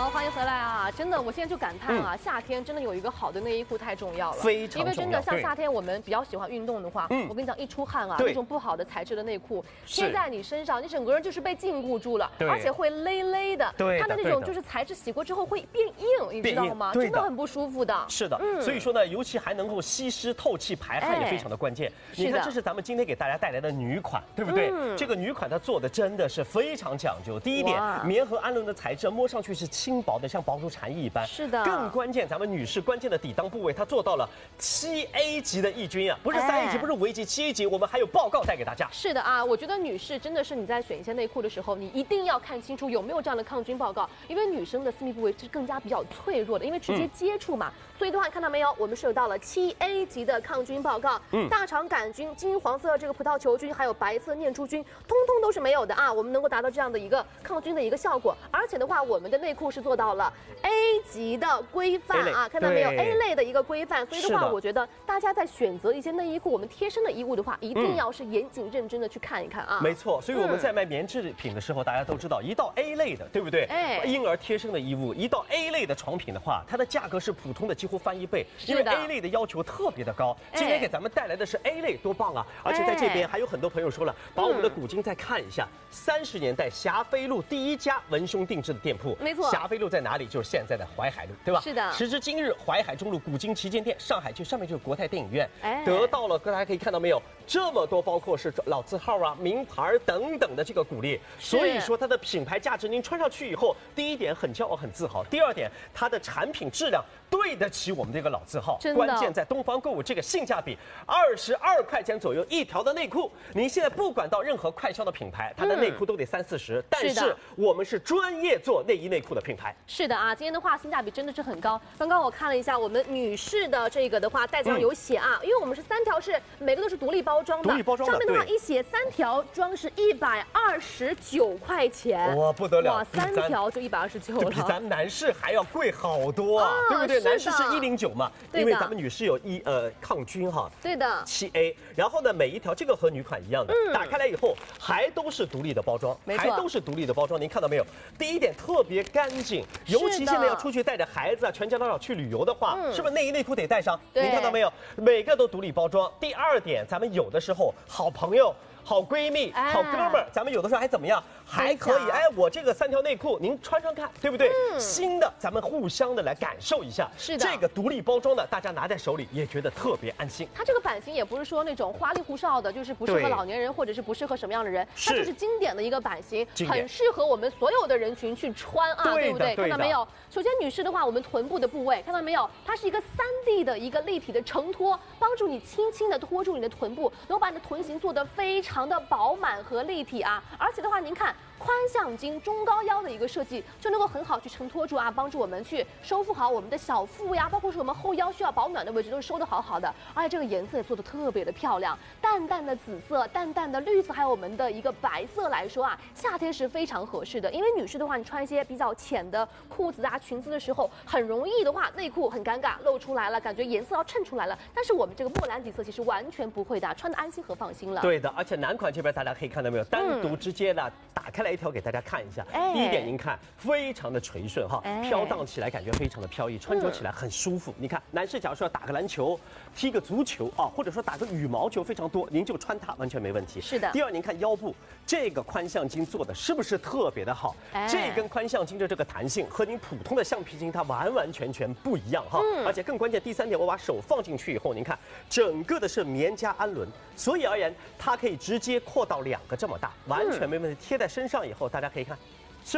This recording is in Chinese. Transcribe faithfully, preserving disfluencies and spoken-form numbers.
好，欢迎回来啊！真的，我现在就感叹啊，嗯、夏天真的有一个好的内衣裤太重要了， 非常重要。 因为真的像夏天我们比较喜欢运动的话，嗯，我跟你讲，一出汗啊，那种不好的材质的内裤贴在你身上，你整个人就是被禁锢住了，而且会勒勒的。 对， 它的那种就是材质洗过之后会变硬，你知道吗？真的很不舒服的。 是的，嗯，所以说呢，尤其还能够吸湿透气排汗也非常的关键。你看，这是咱们今天给大家带来的女款，对不对？这个女款它做的真的是非常讲究。第一点，棉和氨纶的材质摸上去是轻薄的，像薄如蝉翼一般。是的。更关键，咱们女士关键的底裆部位，它做到了七 A 级的抑菌啊，不是三 A 级，不是五 A 级，七 A 级。我们还有报告带给大家。 是的啊，我觉得女士真的是你在选一些内裤的时候，你一定要看清楚有没有这样的抗菌报告，因为女生的私密部位是更加比较脆弱的，因为直接接触嘛。嗯、所以的话，看到没有，我们是有到了七 A 级的抗菌报告。嗯。大肠杆菌、金黄色这个葡萄球菌，还有白色念珠菌，通通都是没有的啊。我们能够达到这样的一个抗菌的一个效果，而且的话，我们的内裤是做到了 A 级的规范啊，看到没有 ？A 类的一个规范。所以的话，我觉得大家在选择一些内衣裤，我们贴身的衣物的话，一定要是严谨认真的去看一看啊。 没错，所以我们在卖棉制品的时候，大家都知道，一到 A 类的，对不对？哎，婴儿贴身的衣物，一到 A 类的床品的话，它的价格是普通的几乎翻一倍，因为 A 类的要求特别的高。今天给咱们带来的是 A 类，多棒啊！而且在这边还有很多朋友说了，把我们的古今再看一下，三十年代霞飞路第一家文胸定制的店铺， 没错， 霞飞路在哪里？就是现在的淮海路，对吧？ 是的。 时至今日，淮海中路古今旗舰店，上海区上面就是国泰电影院，得到了大家可以看到没有，这么多包括是老字号啊、名牌等等的这个鼓励，所以说它的品牌价值，您穿上去以后，第一点很骄傲、很自豪；第二点，它的产品质量对得起我们这个老字号。关键在东方购物这个性价比，二十二块钱左右一条的内裤，您现在不管到任何快销的品牌，它的内裤都得三四十，但是我们是专业做内衣内裤的品牌。 是的啊，今天的话性价比真的是很高。刚刚我看了一下我们女士的这个的话，袋子上有写啊，因为我们是三条是每个都是独立包装的， 独立包装的， 上面的话一写三条装是一百二十九块钱， 哇不得了， 哇三条就一百二十九了， 比咱们男士还要贵好多啊，对不对？男士是一零九嘛，因为咱们女士有一呃抗菌哈， 对的， 七 A， 然后呢每一条这个和女款一样的，打开来以后还都是独立的包装，还都是独立的包装，您看到没有？第一点特别干净，尤其现在要出去带着孩子啊，全家老小去旅游的话，是不是内衣内裤得带上？您看到没有？每个都独立包装。第二点，咱们有的时候好朋友、好闺蜜、好哥们儿，咱们有的时候还怎么样？还可以，哎，我这个三条内裤您穿上看，对不对？嗯、新的，咱们互相的来感受一下。 是的， 这个独立包装的，大家拿在手里也觉得特别安心。 它这个版型也不是说那种花里胡哨的，就是不适合老年人或者是不适合什么样的人，它就是经典的一个版型，很适合我们所有的人群去穿啊，对不对？看到没有？首先女士的话，我们臀部的部位看到没有？它是一个三 D 的一个立体的承托，帮助你轻轻的托住你的臀部，能够把你的臀型做得非常的饱满和立体啊。而且的话，您看。宽向襟、中高腰的一个设计，就能够很好去承托住啊，帮助我们去收复好我们的小腹呀，包括是我们后腰需要保暖的位置都是收得好好的。而且这个颜色也做得特别的漂亮，淡淡的紫色、淡淡的绿色，还有我们的一个白色来说啊，夏天是非常合适的。因为女士的话，你穿一些比较浅的裤子啊、裙子的时候，很容易的话内裤很尴尬露出来了，感觉颜色要衬出来了。但是我们这个莫兰底色其实完全不会的，穿得安心和放心了。 对的，而且男款这边大家可以看到没有，单独直接的打开来一条给大家看一下。哎、第一点，您看非常的垂顺哈，哎、飘荡起来感觉非常的飘逸，穿着起来很舒服。嗯、你看，男士假如说要打个篮球、踢个足球啊，或者说打个羽毛球非常多，您就穿它完全没问题。 是的。 第二，您看腰部这个宽向巾做的是不是特别的好？哎、这根宽向巾的这个弹性和您普通的橡皮筋它完完全全不一样哈。嗯、而且更关键，第三点，我把手放进去以后，您看整个的是棉加氨纶，所以而言它可以直接扩到两个这么大，完全没问题。贴在身上以后，大家可以看。